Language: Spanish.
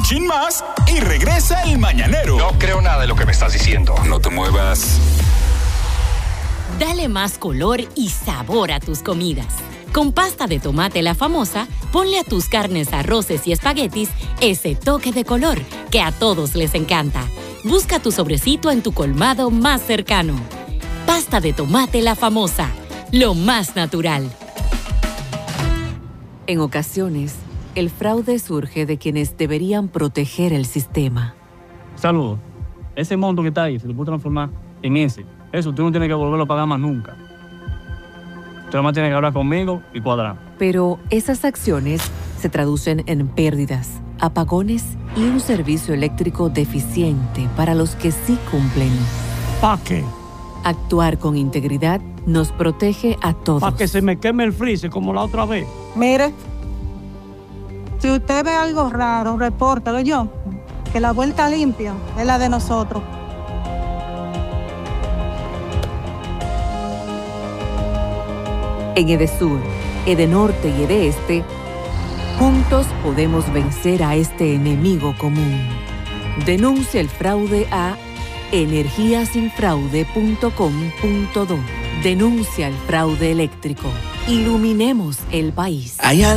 chin más y regresa el mañanero. No creo nada de lo que me estás diciendo. No te muevas. Dale más color y sabor a tus comidas. Con pasta de tomate La Famosa, ponle a tus carnes, arroces y espaguetis ese toque de color que a todos les encanta. Busca tu sobrecito en tu colmado más cercano. Pasta de tomate La Famosa, lo más natural. En ocasiones, el fraude surge de quienes deberían proteger el sistema. Saludos. Ese monto que está ahí se lo puede transformar en ese. Eso tú no tienes que volverlo a pagar más nunca. Tú nomás tienes que hablar conmigo y cuadrar. Pero esas acciones se traducen en pérdidas, apagones y un servicio eléctrico deficiente para los que sí cumplen. ¿Para qué? Actuar con integridad nos protege a todos. Para que se me queme el freezer como la otra vez. Mire, si usted ve algo raro, repórtalo yo, que la vuelta limpia es la de nosotros. En Edesur, Edenorte y Edeste, juntos podemos vencer a este enemigo común. Denuncia el fraude a energiasinfraude.com.do. Denuncia el fraude eléctrico. Iluminemos el país.